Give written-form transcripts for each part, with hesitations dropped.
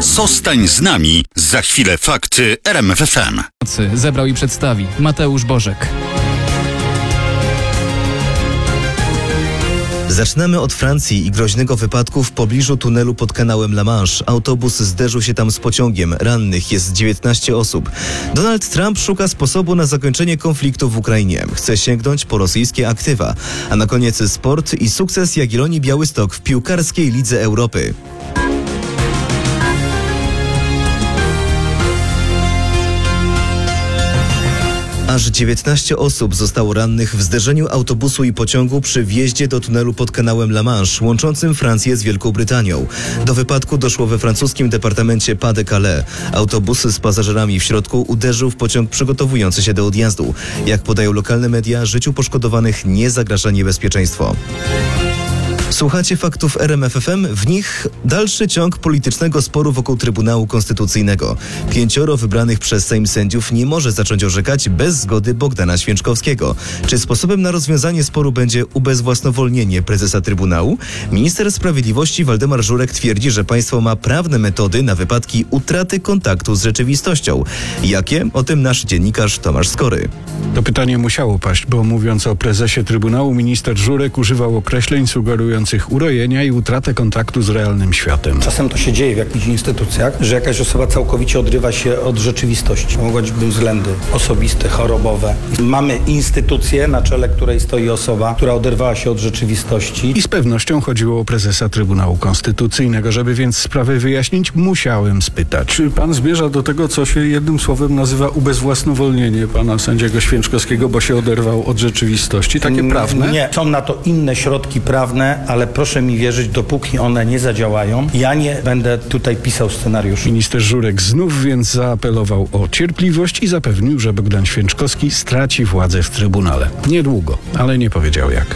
Zostań z nami. Za chwilę fakty RMF FM. Zebrał i przedstawi Mateusz Bożek. Zaczynamy od Francji i groźnego wypadku w pobliżu tunelu pod kanałem La Manche. Autobus zderzył się tam z pociągiem. Rannych jest 19 osób. Donald Trump szuka sposobu na zakończenie konfliktu w Ukrainie. Chce sięgnąć po rosyjskie aktywa. A na koniec sport i sukces Jagiellonii Białystok w piłkarskiej Lidze Europy. Aż 19 osób zostało rannych w zderzeniu autobusu i pociągu przy wjeździe do tunelu pod kanałem La Manche, łączącym Francję z Wielką Brytanią. Do wypadku doszło we francuskim departamencie Pas-de-Calais. Autobus z pasażerami w środku uderzył w pociąg przygotowujący się do odjazdu. Jak podają lokalne media, życiu poszkodowanych nie zagraża niebezpieczeństwo. Słuchacie faktów RMF FM. W nich dalszy ciąg politycznego sporu wokół Trybunału Konstytucyjnego. 5 wybranych przez Sejm sędziów nie może zacząć orzekać bez zgody Bogdana Święczkowskiego. Czy sposobem na rozwiązanie sporu będzie ubezwłasnowolnienie prezesa Trybunału? Minister Sprawiedliwości Waldemar Żurek twierdzi, że państwo ma prawne metody na wypadki utraty kontaktu z rzeczywistością. Jakie? O tym nasz dziennikarz Tomasz Skory. To pytanie musiało paść, bo mówiąc o prezesie Trybunału, minister Żurek używał określeń sugerujących urojenia i utratę kontaktu z realnym światem. Czasem to się dzieje w jakichś instytucjach, że jakaś osoba całkowicie odrywa się od rzeczywistości. Mogą być względy osobiste, chorobowe. Mamy instytucję, na czele której stoi osoba, która oderwała się od rzeczywistości. I z pewnością chodziło o prezesa Trybunału Konstytucyjnego. Żeby więc sprawę wyjaśnić, musiałem spytać. Czy pan zmierza do tego, co się jednym słowem nazywa ubezwłasnowolnienie pana sędziego Święczkowskiego, bo się oderwał od rzeczywistości? Takie prawne? Nie. Są na to inne środki prawne, ale proszę mi wierzyć, dopóki one nie zadziałają, ja nie będę tutaj pisał scenariuszy. Minister Żurek znów więc zaapelował o cierpliwość i zapewnił, że Bogdan Święczkowski straci władzę w Trybunale. Niedługo, ale nie powiedział jak.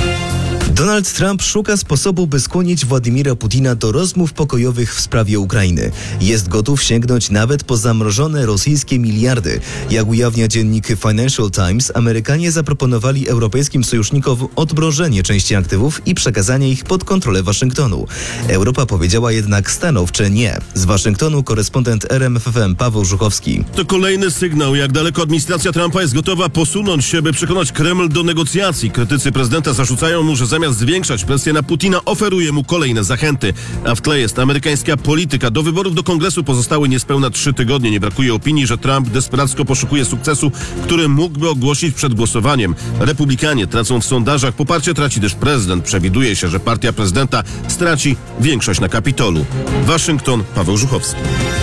Donald Trump szuka sposobu, by skłonić Władimira Putina do rozmów pokojowych w sprawie Ukrainy. Jest gotów sięgnąć nawet po zamrożone rosyjskie miliardy. Jak ujawnia dziennik Financial Times, Amerykanie zaproponowali europejskim sojusznikom odmrożenie części aktywów i przekazanie ich pod kontrolę Waszyngtonu. Europa powiedziała jednak stanowcze nie. Z Waszyngtonu korespondent RMF FM Paweł Żuchowski. To kolejny sygnał, jak daleko administracja Trumpa jest gotowa posunąć się, by przekonać Kreml do negocjacji. Krytycy prezydenta zarzucają mu, że zamiast zwiększać presję na Putina, oferuje mu kolejne zachęty. A w tle jest amerykańska polityka. Do wyborów do Kongresu pozostały niespełna 3 tygodnie. Nie brakuje opinii, że Trump desperacko poszukuje sukcesu, który mógłby ogłosić przed głosowaniem. Republikanie tracą w sondażach, poparcie traci też prezydent. Przewiduje się, że partia prezydenta straci większość na Kapitolu. Waszyngton, Paweł Żuchowski.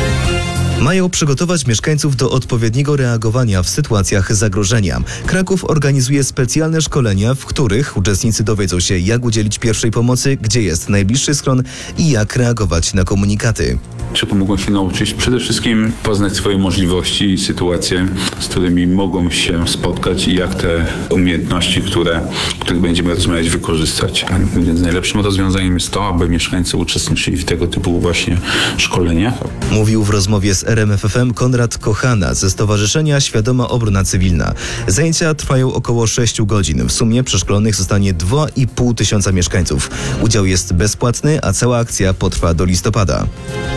Mają przygotować mieszkańców do odpowiedniego reagowania w sytuacjach zagrożenia. Kraków organizuje specjalne szkolenia, w których uczestnicy dowiedzą się, jak udzielić pierwszej pomocy, gdzie jest najbliższy schron i jak reagować na komunikaty. Czego mogą się nauczyć? Przede wszystkim poznać swoje możliwości i sytuacje, z którymi mogą się spotkać i jak te umiejętności, których będziemy rozmawiać, wykorzystać. Więc najlepszym rozwiązaniem jest to, aby mieszkańcy uczestniczyli w tego typu właśnie szkoleniach. Mówił w rozmowie z RMF FM Konrad Kochana ze Stowarzyszenia Świadoma Obrona Cywilna. Zajęcia trwają około 6 godzin. W sumie przeszkolonych zostanie 2,5 tysiąca mieszkańców. Udział jest bezpłatny, a cała akcja potrwa do listopada.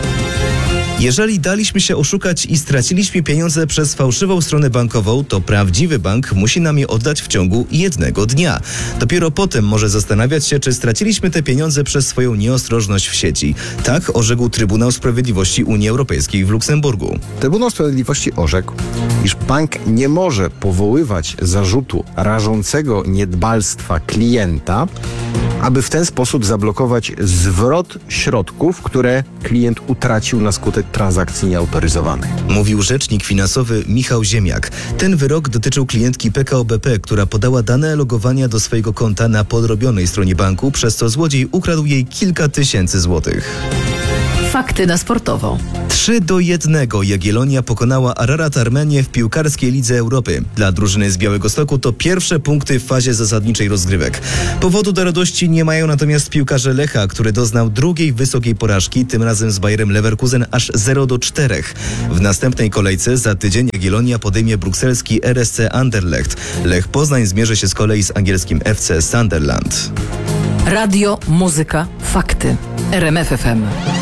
Jeżeli daliśmy się oszukać i straciliśmy pieniądze przez fałszywą stronę bankową, to prawdziwy bank musi nam je oddać w ciągu 1 dnia. Dopiero potem może zastanawiać się, czy straciliśmy te pieniądze przez swoją nieostrożność w sieci. Tak orzekł Trybunał Sprawiedliwości Unii Europejskiej w Luksemburgu. Trybunał Sprawiedliwości orzekł, iż bank nie może powoływać zarzutu rażącego niedbalstwa klienta, aby w ten sposób zablokować zwrot środków, które klient utracił na skutek transakcji nieautoryzowanej. Mówił rzecznik finansowy Michał Ziemiak. Ten wyrok dotyczył klientki PKO BP, która podała dane logowania do swojego konta na podrobionej stronie banku, przez co złodziej ukradł jej kilka tysięcy złotych. Fakty na sportowo. 3-1 Jagiellonia pokonała Ararat Armenię w piłkarskiej Lidze Europy. Dla drużyny z Białegostoku to pierwsze punkty w fazie zasadniczej rozgrywek. Powodu do radości nie mają natomiast piłkarze Lecha, który doznał drugiej wysokiej porażki, tym razem z Bayerem Leverkusen aż 0-4. W następnej kolejce za tydzień Jagiellonia podejmie brukselski RSC Anderlecht. Lech Poznań zmierzy się z kolei z angielskim FC Sunderland. Radio, muzyka, fakty. RMF FM.